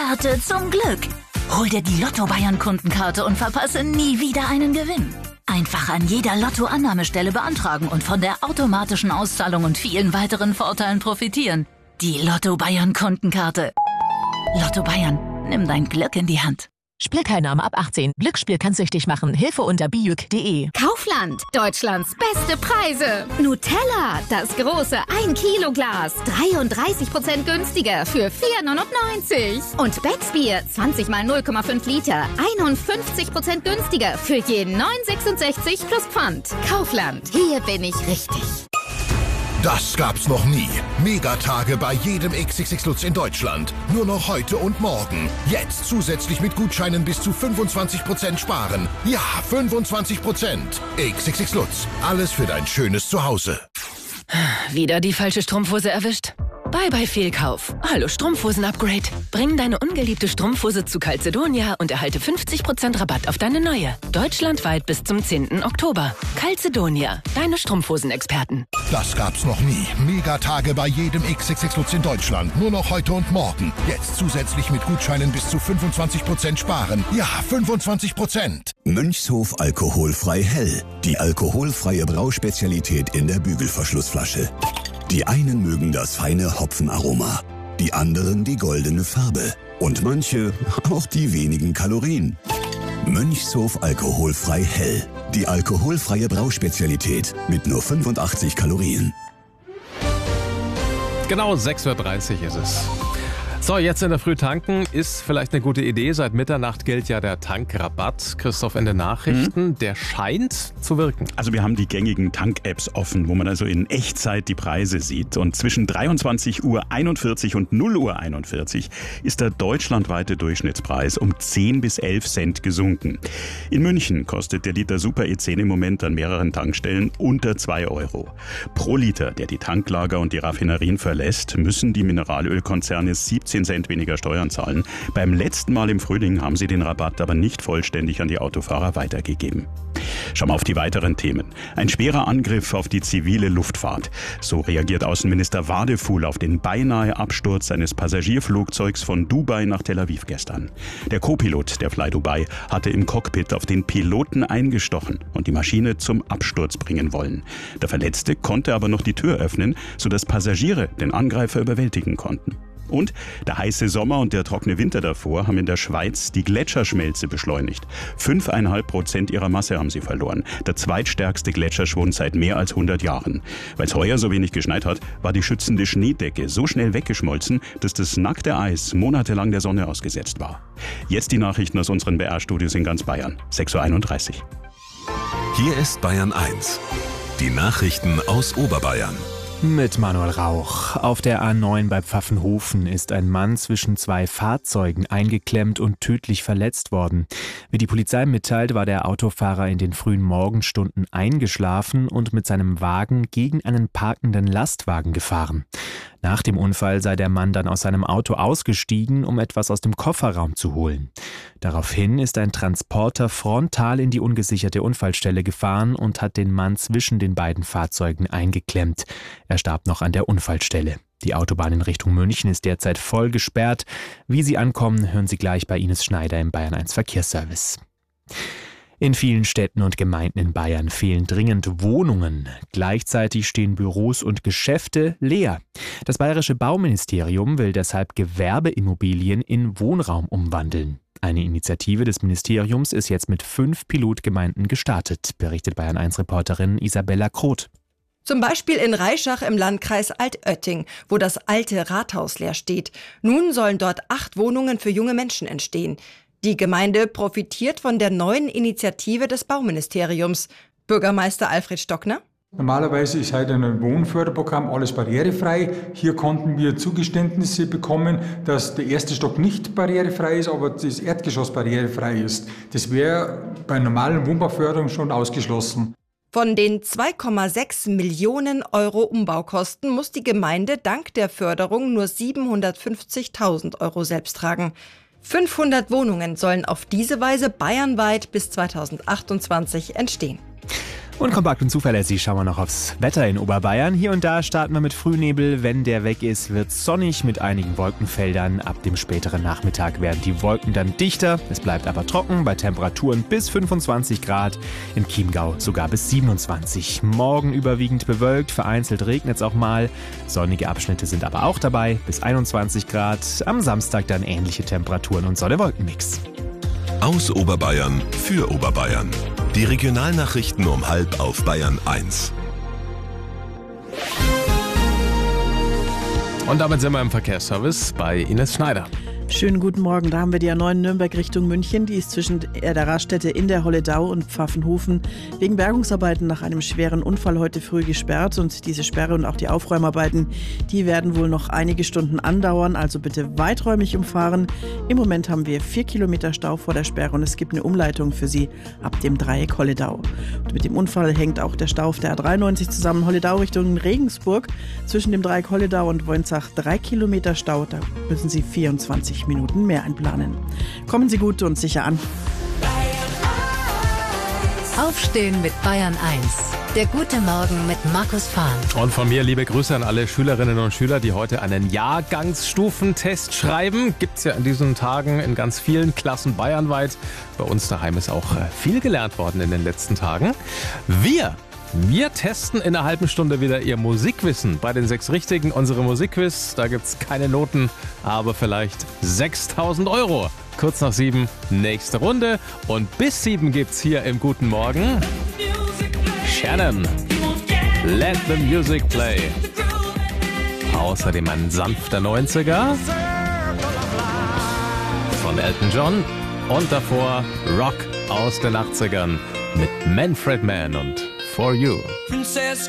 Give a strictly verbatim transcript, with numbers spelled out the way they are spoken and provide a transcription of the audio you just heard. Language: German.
Starte zum Glück. Hol dir die Lotto Bayern Kundenkarte und verpasse nie wieder einen Gewinn. Einfach an jeder Lotto-Annahmestelle beantragen und von der automatischen Auszahlung und vielen weiteren Vorteilen profitieren. Die Lotto Bayern Kundenkarte. Lotto Bayern, nimm dein Glück in die Hand. Spielteilnahme ab achtzehn. Glücksspiel kann süchtig machen. Hilfe unter bijuk punkt de. Kaufland, Deutschlands beste Preise. Nutella, das große ein Kilo Glas, dreiunddreißig Prozent günstiger für vier neunundneunzig. Und Becksbier, zwanzig mal null Komma fünf Liter, einundfünfzig Prozent günstiger für je neun sechsundsechzig plus Pfand. Kaufland, hier bin ich richtig. Das gab's noch nie. Megatage bei jedem X X X Lutz in Deutschland. Nur noch heute und morgen. Jetzt zusätzlich mit Gutscheinen bis zu fünfundzwanzig Prozent sparen. Ja, fünfundzwanzig Prozent. X X X Lutz. Alles für dein schönes Zuhause. Wieder die falsche Strumpfhose erwischt? Bye bye Fehlkauf. Hallo Strumpfhosen-Upgrade. Bring deine ungeliebte Strumpfhose zu Calzedonia und erhalte fünfzig Prozent Rabatt auf deine neue. Deutschlandweit bis zum zehnten Oktober. Calzedonia, deine Strumpfhosen-Experten. Das gab's noch nie. Megatage bei jedem X X X Lutz in Deutschland. Nur noch heute und morgen. Jetzt zusätzlich mit Gutscheinen bis zu fünfundzwanzig Prozent sparen. Ja, fünfundzwanzig Prozent. Mönchshof Alkoholfrei Hell. Die alkoholfreie Brauspezialität in der Bügelverschlussflasche. Die einen mögen das feine Hopfenaroma, die anderen die goldene Farbe und manche auch die wenigen Kalorien. Mönchshof Alkoholfrei Hell. Die alkoholfreie Brauspezialität mit nur fünfundachtzig Kalorien. Genau sechs Uhr dreißig ist es. So, jetzt in der Früh tanken ist vielleicht eine gute Idee. Seit Mitternacht gilt ja der Tankrabatt. Christoph in den Nachrichten, mhm. der scheint zu wirken. Also wir haben die gängigen Tank-Apps offen, wo man also in Echtzeit die Preise sieht. Und zwischen dreiundzwanzig Uhr einundvierzig und null Uhr einundvierzig ist der deutschlandweite Durchschnittspreis um zehn bis elf Cent gesunken. In München kostet der Liter Super E zehn im Moment an mehreren Tankstellen unter zwei Euro. Pro Liter, der die Tanklager und die Raffinerien verlässt, müssen die Mineralölkonzerne siebzehn Cent weniger Steuern zahlen. Beim letzten Mal im Frühling haben sie den Rabatt aber nicht vollständig an die Autofahrer weitergegeben. Schauen wir auf die weiteren Themen. Ein schwerer Angriff auf die zivile Luftfahrt. So reagiert Außenminister Wadefuhl auf den beinahe Absturz eines Passagierflugzeugs von Dubai nach Tel Aviv gestern. Der Co-Pilot der Fly Dubai hatte im Cockpit auf den Piloten eingestochen und die Maschine zum Absturz bringen wollen. Der Verletzte konnte aber noch die Tür öffnen, sodass Passagiere den Angreifer überwältigen konnten. Und der heiße Sommer und der trockene Winter davor haben in der Schweiz die Gletscherschmelze beschleunigt. Fünfeinhalb Prozent ihrer Masse haben sie verloren. Der zweitstärkste Gletscherschwund seit mehr als hundert Jahren. Weil es heuer so wenig geschneit hat, war die schützende Schneedecke so schnell weggeschmolzen, dass das nackte Eis monatelang der Sonne ausgesetzt war. Jetzt die Nachrichten aus unseren B R-Studios in ganz Bayern. sechs Uhr einunddreißig. Hier ist Bayern eins. Die Nachrichten aus Oberbayern. Mit Manuel Rauch. Auf der A neun bei Pfaffenhofen ist ein Mann zwischen zwei Fahrzeugen eingeklemmt und tödlich verletzt worden. Wie die Polizei mitteilt, war der Autofahrer in den frühen Morgenstunden eingeschlafen und mit seinem Wagen gegen einen parkenden Lastwagen gefahren. Nach dem Unfall sei der Mann dann aus seinem Auto ausgestiegen, um etwas aus dem Kofferraum zu holen. Daraufhin ist ein Transporter frontal in die ungesicherte Unfallstelle gefahren und hat den Mann zwischen den beiden Fahrzeugen eingeklemmt. Er starb noch an der Unfallstelle. Die Autobahn in Richtung München ist derzeit voll gesperrt. Wie Sie ankommen, hören Sie gleich bei Ines Schneider im Bayern eins Verkehrsservice. In vielen Städten und Gemeinden in Bayern fehlen dringend Wohnungen. Gleichzeitig stehen Büros und Geschäfte leer. Das bayerische Bauministerium will deshalb Gewerbeimmobilien in Wohnraum umwandeln. Eine Initiative des Ministeriums ist jetzt mit fünf Pilotgemeinden gestartet, berichtet Bayern eins Reporterin Isabella Kroth. Zum Beispiel in Reischach im Landkreis Altötting, wo das alte Rathaus leer steht. Nun sollen dort acht Wohnungen für junge Menschen entstehen. Die Gemeinde profitiert von der neuen Initiative des Bauministeriums. Bürgermeister Alfred Stockner? Normalerweise ist heute ein Wohnförderprogramm alles barrierefrei. Hier konnten wir Zugeständnisse bekommen, dass der erste Stock nicht barrierefrei ist, aber das Erdgeschoss barrierefrei ist. Das wäre bei normalen Wohnbauförderung schon ausgeschlossen. Von den zwei Komma sechs Millionen Euro Umbaukosten muss die Gemeinde dank der Förderung nur siebenhundertfünfzigtausend Euro selbst tragen. fünfhundert Wohnungen sollen auf diese Weise bayernweit bis zweitausendachtundzwanzig entstehen. Und kompakt und zuverlässig schauen wir noch aufs Wetter in Oberbayern. Hier und da starten wir mit Frühnebel. Wenn der weg ist, wird es sonnig mit einigen Wolkenfeldern. Ab dem späteren Nachmittag werden die Wolken dann dichter. Es bleibt aber trocken bei Temperaturen bis fünfundzwanzig Grad. In Chiemgau sogar bis siebenundzwanzig. Morgen überwiegend bewölkt, vereinzelt regnet es auch mal. Sonnige Abschnitte sind aber auch dabei, bis einundzwanzig Grad. Am Samstag dann ähnliche Temperaturen und Sonne-Wolken-Mix. Aus Oberbayern für Oberbayern. Die Regionalnachrichten um halb auf Bayern eins. Und damit sind wir im Verkehrsservice bei Ines Schneider. Schönen guten Morgen, da haben wir die A neun Nürnberg Richtung München. Die ist zwischen der Raststätte in der Holledau und Pfaffenhofen wegen Bergungsarbeiten nach einem schweren Unfall heute früh gesperrt. Und diese Sperre und auch die Aufräumarbeiten, die werden wohl noch einige Stunden andauern. Also bitte weiträumig umfahren. Im Moment haben wir vier Kilometer Stau vor der Sperre und es gibt eine Umleitung für Sie ab dem Dreieck Holledau. Und mit dem Unfall hängt auch der Stau auf der A dreiundneunzig zusammen. Holledau Richtung Regensburg zwischen dem Dreieck Holledau und Woinzach drei Kilometer Stau. Da müssen Sie vierundzwanzig Minuten mehr einplanen. Kommen Sie gut und sicher an. Aufstehen mit Bayern eins. Der gute Morgen mit Markus Fahn. Und von mir liebe Grüße an alle Schülerinnen und Schüler, die heute einen Jahrgangsstufentest schreiben. Gibt's ja in diesen Tagen in ganz vielen Klassen bayernweit. Bei uns daheim ist auch viel gelernt worden in den letzten Tagen. Wir Wir testen in einer halben Stunde wieder Ihr Musikwissen. Bei den sechs Richtigen unsere Musikquiz. Da gibt's keine Noten, aber vielleicht sechstausend Euro. Kurz nach sieben, nächste Runde. Und bis sieben gibt's hier im Guten Morgen Shannon. Let the music play. Außerdem ein sanfter neunziger von Elton John. Und davor Rock aus den achtzigern mit Manfred Mann und For You.